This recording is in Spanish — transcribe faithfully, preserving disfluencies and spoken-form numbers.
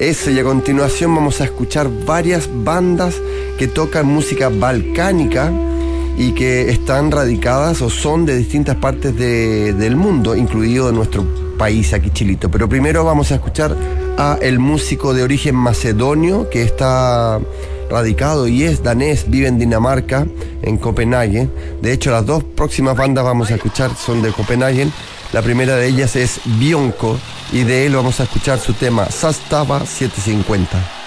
Eso, y a continuación vamos a escuchar varias bandas que tocan música balcánica y que están radicadas o son de distintas partes de, del mundo, incluido de nuestro país, aquí Chilito. Pero primero vamos a escuchar a el músico de origen macedonio que está radicado y es danés, vive en Dinamarca, en Copenhague. De hecho, las dos próximas bandas vamos a escuchar son de Copenhague. La primera de ellas es Bionco y de él vamos a escuchar su tema Zastava setecientos cincuenta.